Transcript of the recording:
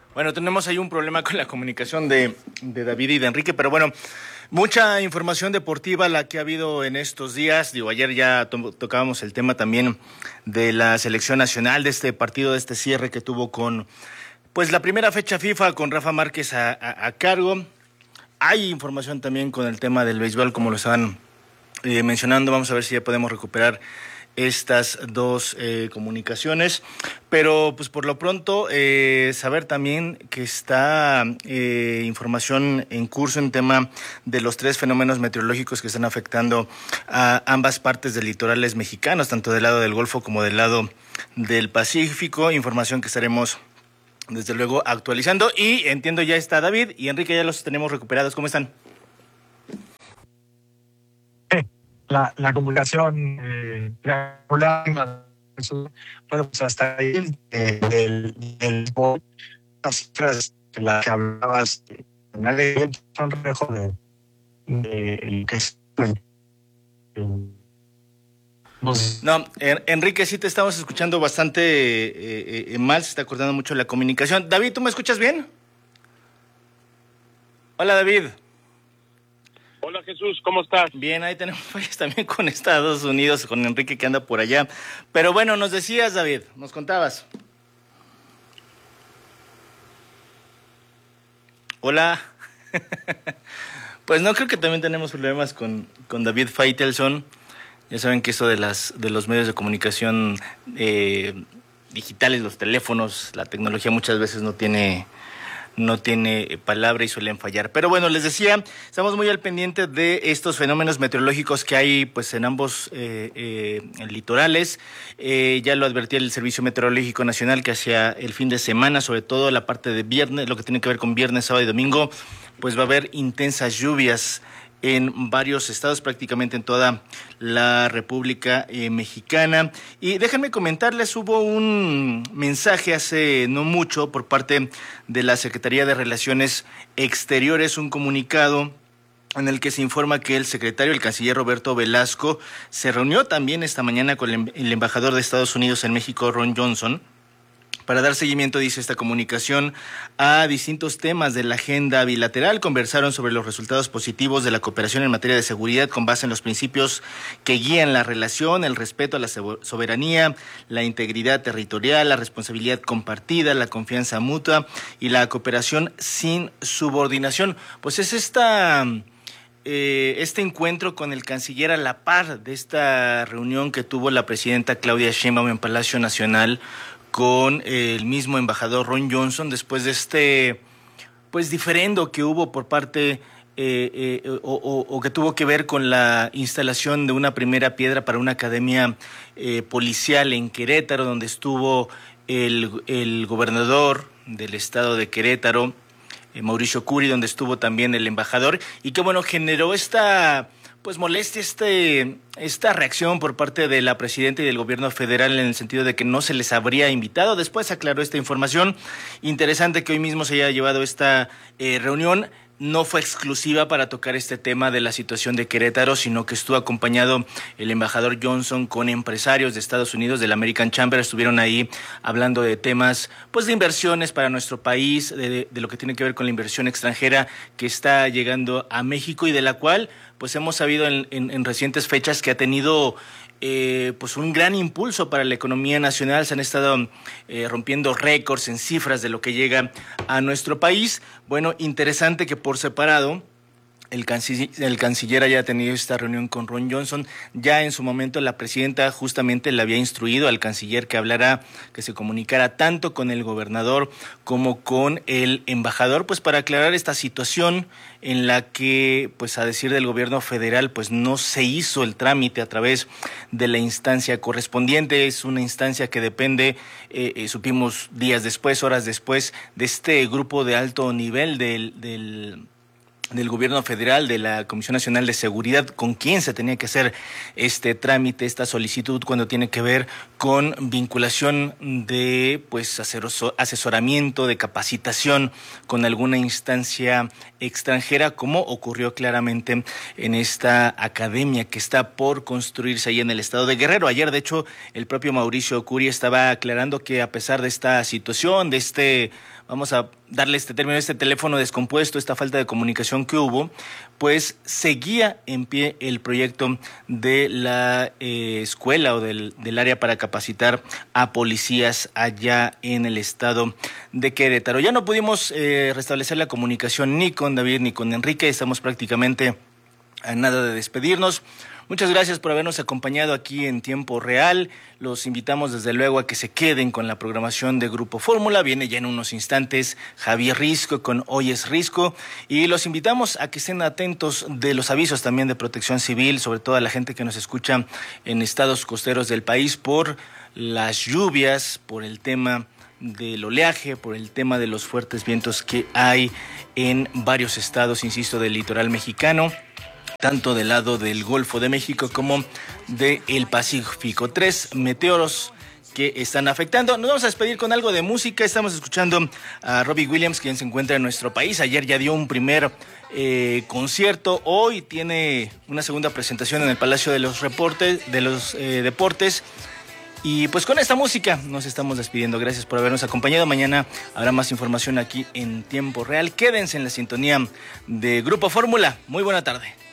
Bueno, tenemos ahí un problema con la comunicación de David y de Enrique, pero bueno, mucha información deportiva la que ha habido en estos días. Digo, ayer ya tocábamos el tema también de la selección nacional, de este partido, de este cierre que tuvo con, pues, la primera fecha FIFA con Rafa Márquez a cargo. Hay información también con el tema del béisbol, como lo estaban mencionando. Vamos a ver si ya podemos recuperar estas dos comunicaciones, pero pues por lo pronto saber también que está información en curso en tema de los 3 fenómenos meteorológicos que están afectando a ambas partes de litorales mexicanos, tanto del lado del Golfo como del lado del Pacífico. Información que estaremos desde luego actualizando, y entiendo ya está David y Enrique, ya los tenemos recuperados. ¿Cómo están? La comunicación triangular, bueno, pues hasta ahí las cifras de las que hablabas, son reflejo de lo que es. No, Enrique, sí te estamos escuchando bastante mal, se está cortando mucho la comunicación. David, ¿tú me escuchas bien? Hola, David. Hola, Jesús, ¿cómo estás? Bien, ahí tenemos fallas también con Estados Unidos, con Enrique que anda por allá. Pero bueno, nos decías, David, nos contabas. Hola. Pues no, creo que también tenemos problemas con David Faitelson. Ya saben que eso de los medios de comunicación digitales, los teléfonos, la tecnología muchas veces no tiene palabra y suelen fallar. Pero bueno, les decía, estamos muy al pendiente de estos fenómenos meteorológicos que hay pues en ambos litorales. Ya lo advertía el Servicio Meteorológico Nacional que hacia el fin de semana, sobre todo la parte de viernes, lo que tiene que ver con viernes, sábado y domingo, pues va a haber intensas lluvias en varios estados, prácticamente en toda la República Mexicana. Y déjenme comentarles, hubo un mensaje hace no mucho por parte de la Secretaría de Relaciones Exteriores, un comunicado en el que se informa que el secretario, el canciller Roberto Velasco, se reunió también esta mañana con el embajador de Estados Unidos en México, Ron Johnson, para dar seguimiento, dice esta comunicación, a distintos temas de la agenda bilateral. Conversaron sobre los resultados positivos de la cooperación en materia de seguridad con base en los principios que guían la relación, el respeto a la soberanía, la integridad territorial, la responsabilidad compartida, la confianza mutua y la cooperación sin subordinación. Pues es este encuentro con el canciller a la par de esta reunión que tuvo la presidenta Claudia Sheinbaum en Palacio Nacional con el mismo embajador Ron Johnson, después de este pues diferendo que hubo por parte o que tuvo que ver con la instalación de una primera piedra para una academia policial en Querétaro, donde estuvo el gobernador del estado de Querétaro, Mauricio Curi, donde estuvo también el embajador, y que bueno, generó esta pues molestia, esta reacción por parte de la presidenta y del gobierno federal, en el sentido de que no se les habría invitado. Después aclaró esta información. Interesante que hoy mismo se haya llevado esta reunión. No fue exclusiva para tocar este tema de la situación de Querétaro, sino que estuvo acompañado el embajador Johnson con empresarios de Estados Unidos, del American Chamber. Estuvieron ahí hablando de temas pues de inversiones para nuestro país, de lo que tiene que ver con la inversión extranjera que está llegando a México y de la cual pues hemos sabido en recientes fechas que ha tenido pues un gran impulso para la economía nacional. Se han estado rompiendo récords en cifras de lo que llega a nuestro país. Bueno, interesante que por separado el canciller haya tenido esta reunión con Ron Johnson. Ya en su momento la presidenta justamente le había instruido al canciller que hablara, que se comunicara tanto con el gobernador como con el embajador, pues para aclarar esta situación en la que, pues a decir del gobierno federal, pues no se hizo el trámite a través de la instancia correspondiente. Es una instancia que depende, supimos días después, horas después, de este grupo de alto nivel del gobierno federal, de la Comisión Nacional de Seguridad, con quien se tenía que hacer este trámite, esta solicitud, cuando tiene que ver con vinculación de pues asesoramiento, de capacitación con alguna instancia extranjera, como ocurrió claramente en esta academia que está por construirse ahí en el estado de Guerrero. Ayer, de hecho, el propio Mauricio Curi estaba aclarando que a pesar de esta situación, de vamos a darle este término, este teléfono descompuesto, esta falta de comunicación que hubo, pues seguía en pie el proyecto de la escuela o del área para capacitar a policías allá en el estado de Querétaro. Ya no pudimos restablecer la comunicación ni con David ni con Enrique, estamos prácticamente a nada de despedirnos. Muchas gracias por habernos acompañado aquí en tiempo real. Los invitamos desde luego a que se queden con la programación de Grupo Fórmula. Viene ya en unos instantes Javier Risco con Hoy es Risco. Y los invitamos a que estén atentos de los avisos también de Protección Civil, sobre todo a la gente que nos escucha en estados costeros del país por las lluvias, por el tema del oleaje, por el tema de los fuertes vientos que hay en varios estados, insisto, del litoral mexicano, tanto del lado del Golfo de México como del Pacífico. 3 meteoros que están afectando. Nos vamos a despedir con algo de música. Estamos escuchando a Robbie Williams, quien se encuentra en nuestro país. Ayer ya dio un primer concierto. Hoy tiene una segunda presentación en el Palacio de los Deportes. Y pues con esta música nos estamos despidiendo. Gracias por habernos acompañado. Mañana habrá más información aquí en tiempo real. Quédense en la sintonía de Grupo Fórmula. Muy buena tarde.